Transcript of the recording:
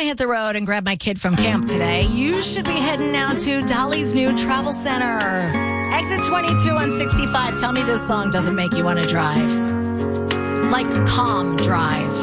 to hit the road and grab my kid from camp today, you should be heading now to Dolly's new travel center. Exit 22 on 65. Tell me this song doesn't make you want to drive. Like calm drive.